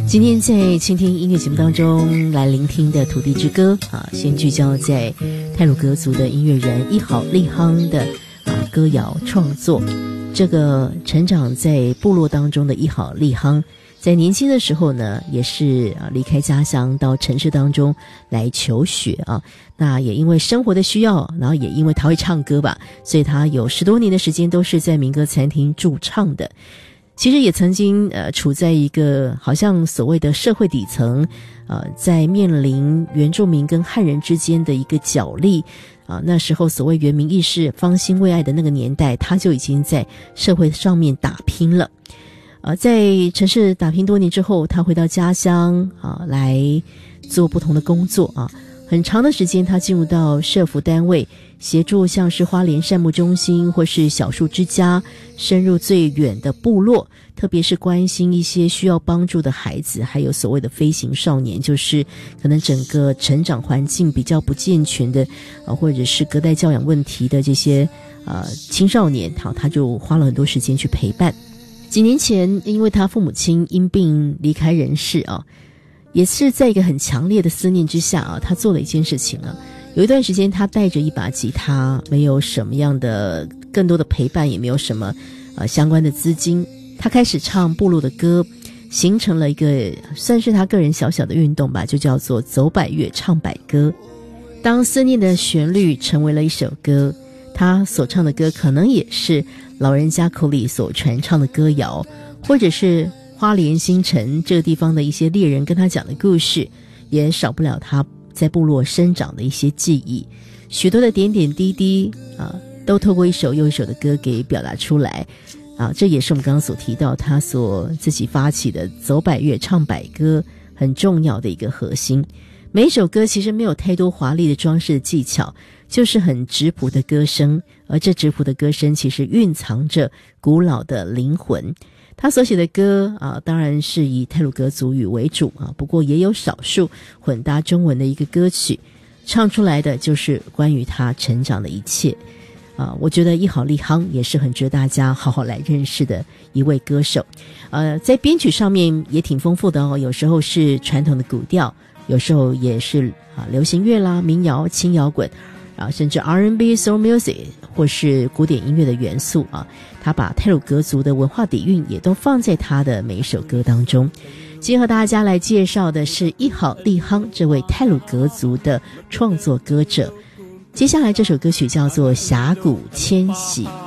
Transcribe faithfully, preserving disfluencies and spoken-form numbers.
今天在倾听音乐节目当中来聆听的土地之歌啊，先聚焦在太鲁阁族的音乐人一好利夯的啊歌谣创作。这个成长在部落当中的一好利夯，在年轻的时候呢，也是啊离开家乡到城市当中来求学啊。那也因为生活的需要，然后也因为他会唱歌吧，所以他有十多年的时间都是在民歌餐厅驻唱的。其实也曾经呃处在一个好像所谓的社会底层，呃，在面临原住民跟汉人之间的一个角力啊、呃，那时候所谓原民意识方兴未艾的那个年代，他就已经在社会上面打拼了。呃，在城市打拼多年之后，他回到家乡啊、呃，来做不同的工作啊。很长的时间，他进入到社福单位，协助像是花莲善牧中心或是小树之家，深入最远的部落，特别是关心一些需要帮助的孩子，还有所谓的飞行少年，就是可能整个成长环境比较不健全的，呃，或者是隔代教养问题的这些呃青少年，好，他就花了很多时间去陪伴。几年前，因为他父母亲因病离开人世啊。也是在一个很强烈的思念之下啊，他做了一件事情啊。有一段时间，他带着一把吉他，没有什么样的更多的陪伴，也没有什么呃相关的资金，他开始唱部落的歌，形成了一个算是他个人小小的运动吧，就叫做走百越唱百歌。当思念的旋律成为了一首歌，他所唱的歌可能也是老人家口里所传唱的歌谣，或者是花莲新城这个地方的一些猎人跟他讲的故事，也少不了他在部落生长的一些记忆，许多的点点滴滴啊，都透过一首又一首的歌给表达出来啊。这也是我们刚刚所提到他所自己发起的走百越唱百歌很重要的一个核心。每一首歌其实没有太多华丽的装饰的技巧，就是很质朴的歌声，而这质朴的歌声其实蕴藏着古老的灵魂。他所写的歌啊，当然是以太鲁阁族语为主啊，不过也有少数混搭中文的一个歌曲，唱出来的就是关于他成长的一切啊。我觉得一好利夯也是很值得大家好好来认识的一位歌手。呃，在编曲上面也挺丰富的哦，有时候是传统的古调，有时候也是啊流行乐啦、民谣、轻摇滚。啊，甚至 R and B Soul Music 或是古典音乐的元素啊，他把太鲁阁族的文化底蕴也都放在他的每一首歌当中。今天和大家来介绍的是一好利夯这位太鲁阁族的创作歌者。接下来这首歌曲叫做《峡谷迁徙》。